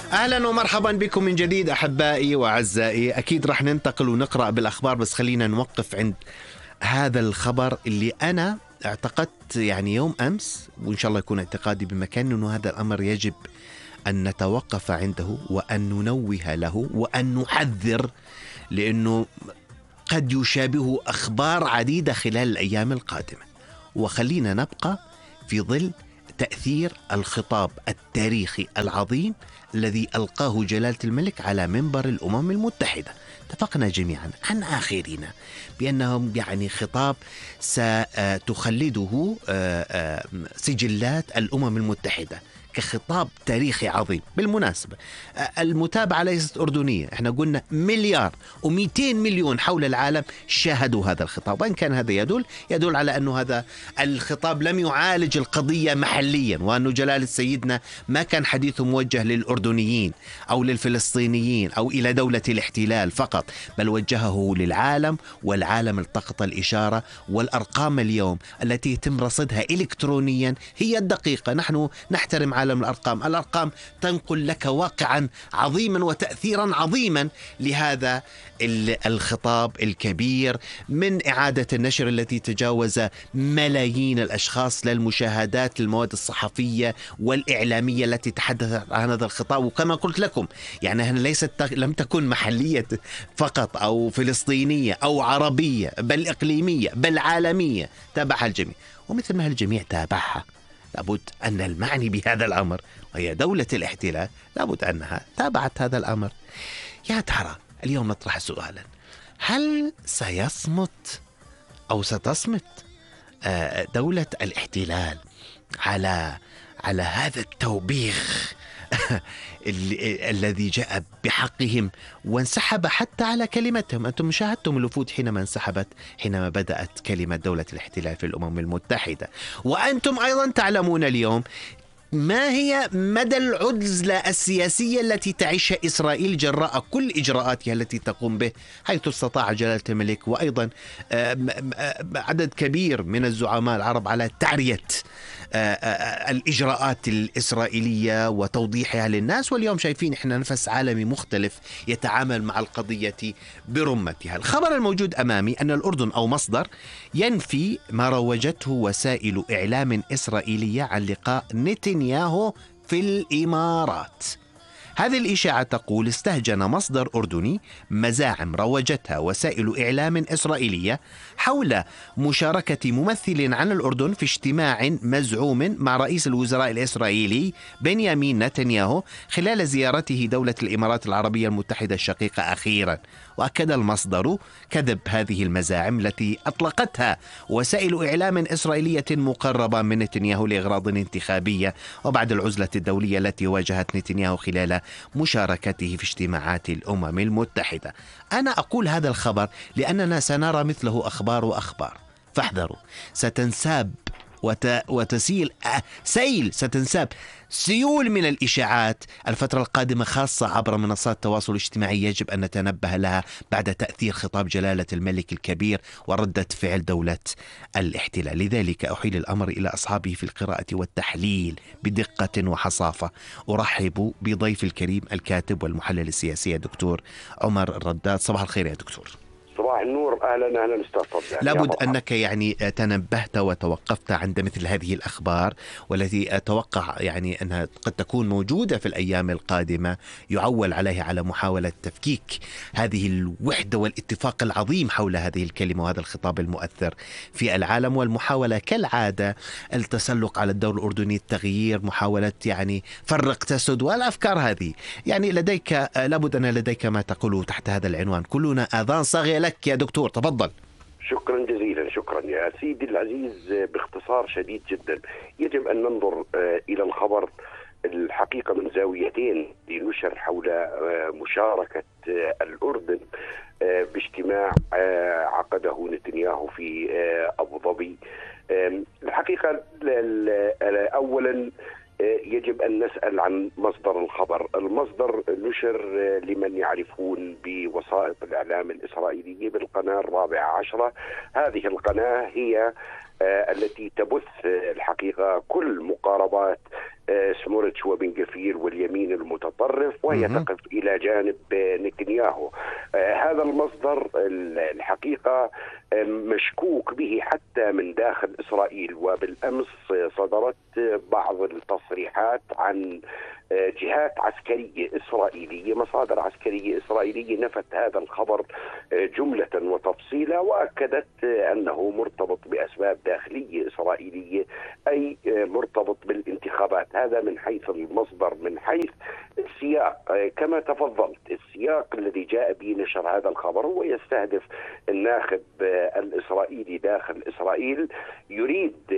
أهلا ومرحبا بكم من جديد أحبائي وأعزائي. أكيد رح ننتقل ونقرأ بالأخبار، بس خلينا نوقف عند هذا الخبر اللي أنا اعتقدت يعني يوم أمس، وإن شاء الله يكون اعتقادي بمكان، أنه هذا الأمر يجب أن نتوقف عنده وأن ننوه له وأن نحذر، لأنه قد يشابه أخبار عديدة خلال الأيام القادمة. وخلينا نبقى في ظل تأثير الخطاب التاريخي العظيم الذي ألقاه جلالة الملك على منبر الأمم المتحدة. اتفقنا جميعا عن آخرين بأنهم يعني خطاب ستخلده سجلات الأمم المتحدة كخطاب تاريخي عظيم. بالمناسبة المتابعة ليست أردنية، احنا قلنا 1,200,000,000 حول العالم شاهدوا هذا الخطاب، وإن كان هذا يدل على أنه هذا الخطاب لم يعالج القضية محليا، وأنه جلالة سيدنا ما كان حديثه موجه للأردنيين أو للفلسطينيين أو إلى دولة الاحتلال فقط، بل وجهه للعالم، والعالم التقط الإشارة. والأرقام اليوم التي يتم رصدها إلكترونيا هي الدقيقة. نحن نحترم عالم الأرقام تنقل لك واقعا عظيما وتأثيرا عظيما لهذا الخطاب الكبير، من إعادة النشر التي تجاوز ملايين الأشخاص للمشاهدات للمواد الصحفية والإعلامية التي تحدثت عن هذا الخطاب. وكما قلت لكم يعني لم تكن محلية فقط أو فلسطينية أو عربية، بل إقليمية، بل عالمية، تابعها الجميع. ومثل ما الجميع تابعها، لابد أن المعني بهذا الأمر وهي دولة الاحتلال لابد أنها تابعت هذا الأمر. يا ترى اليوم نطرح سؤالا: هل سيصمت أو ستصمت دولة الاحتلال على هذا التوبيخ الذي جاء بحقهم وانسحب حتى على كلمتهم؟ أنتم شاهدتم الوفود حينما بدأت كلمة دولة الاحتلال في الأمم المتحدة، وأنتم أيضا تعلمون اليوم ما هي مدى العزلة السياسية التي تعيشها إسرائيل جراء كل إجراءاتها التي تقوم به، حيث استطاع جلالة الملك وأيضا عدد كبير من الزعماء العرب على تعرية الإجراءات الإسرائيلية وتوضيحها للناس. واليوم شايفين إحنا نفس عالمي مختلف يتعامل مع القضية برمتها. الخبر الموجود أمامي أن الأردن أو مصدر ينفي ما روجته وسائل إعلام إسرائيلية عن لقاء نتنياهو في الإمارات. هذه الإشاعة تقول: استهجن مصدر أردني مزاعم روجتها وسائل إعلام إسرائيلية حول مشاركة ممثل عن الأردن في اجتماع مزعوم مع رئيس الوزراء الإسرائيلي بنيامين نتنياهو خلال زيارته دولة الإمارات العربية المتحدة الشقيقة أخيرا. وأكد المصدر كذب هذه المزاعم التي أطلقتها وسائل إعلام إسرائيلية مقربة من نتنياهو لأغراض انتخابية، وبعد العزلة الدولية التي واجهت نتنياهو خلال مشاركته في اجتماعات الأمم المتحدة. أنا أقول هذا الخبر لأننا سنرى مثله أخبار وأخبار، فاحذروا. ستنساب ستنساب سيول من الإشاعات الفترة القادمة، خاصة عبر منصات التواصل الاجتماعي، يجب أن نتنبه لها بعد تأثير خطاب جلالة الملك الكبير وردة فعل دولة الاحتلال. لذلك أحيل الأمر إلى أصحابه في القراءة والتحليل بدقة وحصافة. أرحب بضيف الكريم الكاتب والمحلل السياسي دكتور عمر الرداد. صباح الخير يا دكتور. صباح النور. أهلا أستاذ فضل. لابد أنك يعني تنبهت وتوقفت عند مثل هذه الأخبار، والتي أتوقع يعني أنها قد تكون موجودة في الأيام القادمة، يعول عليها على محاولة تفكيك هذه الوحدة والاتفاق العظيم حول هذه الكلمة وهذا الخطاب المؤثر في العالم، والمحاولة كالعادة التسلق على الدور الأردني، التغيير، محاولة يعني فرق تسد، والأفكار هذه. يعني لابد أن لديك ما تقوله تحت هذا العنوان. كلنا آذان صاغية لك يا دكتور، تفضل. شكرا جزيلا. شكرا يا سيدي العزيز. باختصار شديد جدا، يجب أن ننظر إلى الخبر الحقيقة من زاويتين لنشر حول مشاركة الأردن باجتماع عقده نتنياهو في أبو ظبي. الحقيقة أولا يجب أن نسأل عن مصدر الخبر. المصدر نشر لمن يعرفون بوسائط الإعلام الإسرائيلية بالقناة 14. هذه القناة هي التي تبث الحقيقة كل مقاربات سمورتش وبن غفير واليمين المتطرف، وهي تقف إلى جانب نتنياهو. هذا المصدر الحقيقة مشكوك به حتى من داخل إسرائيل، وبالأمس صدرت بعض التصريحات عن جهات عسكرية إسرائيلية، مصادر عسكرية إسرائيلية نفت هذا الخبر جملة وتفصيلا، وأكدت أنه مرتبط بأسباب داخلية إسرائيلية، أي مرتبط بالانتخابات. هذا من حيث المصدر. من حيث السياق كما تفضلت، السياق الذي جاء به نشر هذا الخبر هو يستهدف الناخب الإسرائيلي داخل إسرائيل، يريد